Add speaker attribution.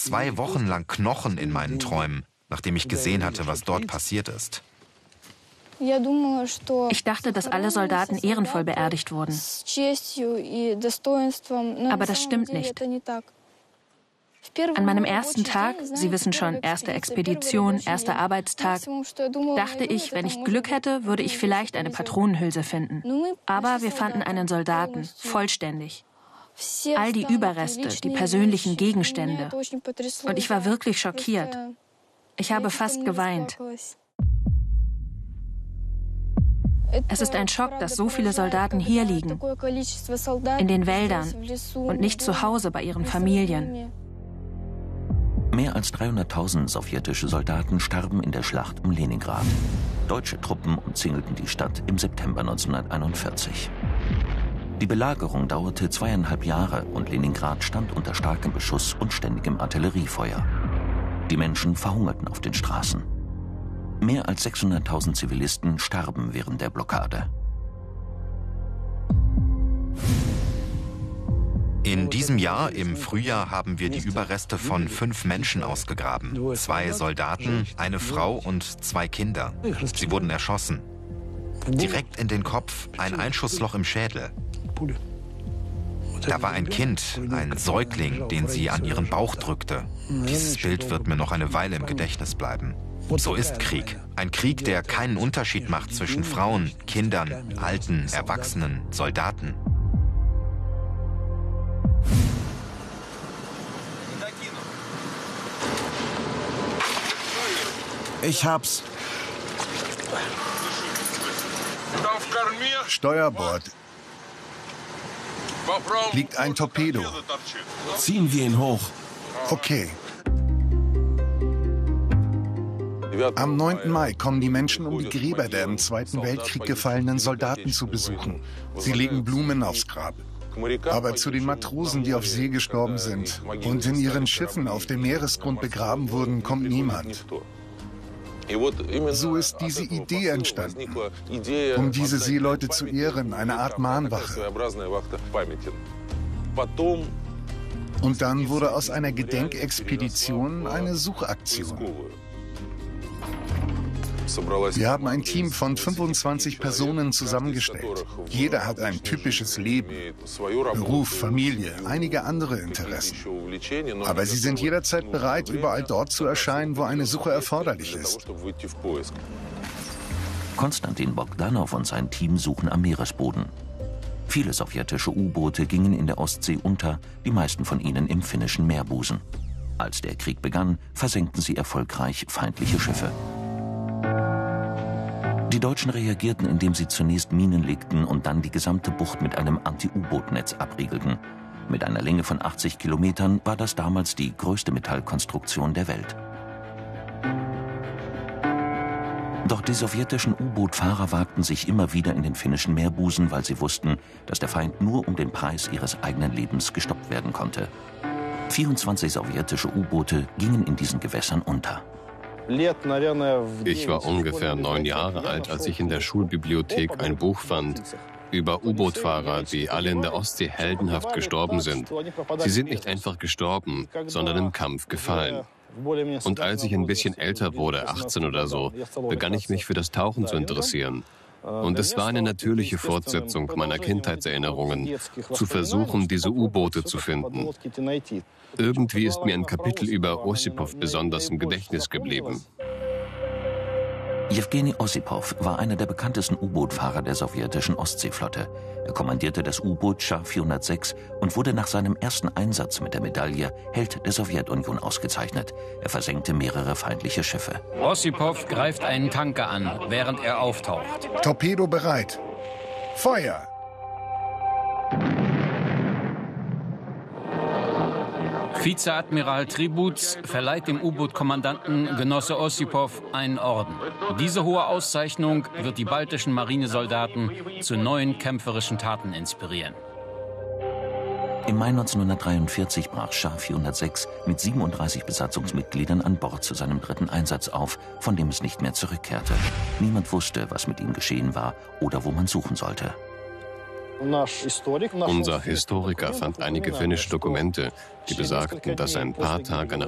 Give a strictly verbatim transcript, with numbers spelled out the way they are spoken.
Speaker 1: zwei Wochen lang Knochen in meinen Träumen, nachdem ich gesehen hatte, was dort passiert ist.
Speaker 2: Ich dachte, dass alle Soldaten ehrenvoll beerdigt wurden. Aber das stimmt nicht. An meinem ersten Tag, Sie wissen schon, erste Expedition, erster Arbeitstag, dachte ich, wenn ich Glück hätte, würde ich vielleicht eine Patronenhülse finden. Aber wir fanden einen Soldaten, vollständig. All die Überreste, die persönlichen Gegenstände. Und ich war wirklich schockiert. Ich habe fast geweint. Es ist ein Schock, dass so viele Soldaten hier liegen, in den Wäldern und nicht zu Hause bei ihren Familien.
Speaker 3: Mehr als dreihunderttausend sowjetische Soldaten starben in der Schlacht um Leningrad. Deutsche Truppen umzingelten die Stadt im September neunzehnhunderteinundvierzig. Die Belagerung dauerte zweieinhalb Jahre und Leningrad stand unter starkem Beschuss und ständigem Artilleriefeuer. Die Menschen verhungerten auf den Straßen. Mehr als sechshunderttausend Zivilisten starben während der Blockade.
Speaker 1: In diesem Jahr, im Frühjahr, haben wir die Überreste von fünf Menschen ausgegraben. Zwei Soldaten, eine Frau und zwei Kinder. Sie wurden erschossen. Direkt in den Kopf, ein Einschussloch im Schädel. Da war ein Kind, ein Säugling, den sie an ihren Bauch drückte. Dieses Bild wird mir noch eine Weile im Gedächtnis bleiben. So ist Krieg. Ein Krieg, der keinen Unterschied macht zwischen Frauen, Kindern, Alten, Erwachsenen, Soldaten.
Speaker 4: Ich hab's. Steuerbord. Liegt ein Torpedo.
Speaker 5: Ziehen wir ihn hoch.
Speaker 4: Okay. Am neunten Mai kommen die Menschen, um die Gräber der im Zweiten Weltkrieg gefallenen Soldaten zu besuchen. Sie legen Blumen aufs Grab. Aber zu den Matrosen, die auf See gestorben sind und in ihren Schiffen auf dem Meeresgrund begraben wurden, kommt niemand. So ist diese Idee entstanden, um diese Seeleute zu ehren, eine Art Mahnwache. Und dann wurde aus einer Gedenkexpedition eine Suchaktion. Wir haben ein Team von fünfundzwanzig Personen zusammengestellt. Jeder hat ein typisches Leben, Beruf, Familie, einige andere Interessen. Aber sie sind jederzeit bereit, überall dort zu erscheinen, wo eine Suche erforderlich ist.
Speaker 3: Konstantin Bogdanow und sein Team suchen am Meeresboden. Viele sowjetische U-Boote gingen in der Ostsee unter, die meisten von ihnen im finnischen Meerbusen. Als der Krieg begann, versenkten sie erfolgreich feindliche Schiffe. Die Deutschen reagierten, indem sie zunächst Minen legten und dann die gesamte Bucht mit einem Anti-U-Boot-Netz abriegelten. Mit einer Länge von achtzig Kilometern war das damals die größte Metallkonstruktion der Welt. Doch die sowjetischen U-Boot-Fahrer wagten sich immer wieder in den finnischen Meerbusen, weil sie wussten, dass der Feind nur um den Preis ihres eigenen Lebens gestoppt werden konnte. vierundzwanzig sowjetische U-Boote gingen in diesen Gewässern unter.
Speaker 6: Ich war ungefähr neun Jahre alt, als ich in der Schulbibliothek ein Buch fand über U-Boot-Fahrer, die alle in der Ostsee heldenhaft gestorben sind. Sie sind nicht einfach gestorben, sondern im Kampf gefallen. Und als ich ein bisschen älter wurde, achtzehn oder so, begann ich mich für das Tauchen zu interessieren. Und es war eine natürliche Fortsetzung meiner Kindheitserinnerungen, zu versuchen, diese U-Boote zu finden. Irgendwie ist mir ein Kapitel über Ossipow besonders im Gedächtnis geblieben.
Speaker 3: Jewgeni Ossipow war einer der bekanntesten U-Boot-Fahrer der sowjetischen Ostseeflotte. Er kommandierte das U-Boot Schar vierhundertsechs und wurde nach seinem ersten Einsatz mit der Medaille Held der Sowjetunion ausgezeichnet. Er versenkte mehrere feindliche Schiffe.
Speaker 7: Ossipow greift einen Tanker an, während er auftaucht.
Speaker 4: Torpedo bereit. Feuer!
Speaker 7: Vizeadmiral Tribuz verleiht dem U-Boot-Kommandanten Genosse Ossipow einen Orden. Diese hohe Auszeichnung wird die baltischen Marinesoldaten zu neuen kämpferischen Taten inspirieren.
Speaker 3: Im Mai neunzehnhundertdreiundvierzig brach Schar vierhundertsechs mit siebenunddreißig Besatzungsmitgliedern an Bord zu seinem dritten Einsatz auf, von dem es nicht mehr zurückkehrte. Niemand wusste, was mit ihm geschehen war oder wo man suchen sollte.
Speaker 6: Unser Historiker fand einige finnische Dokumente, die besagten, dass ein paar Tage nach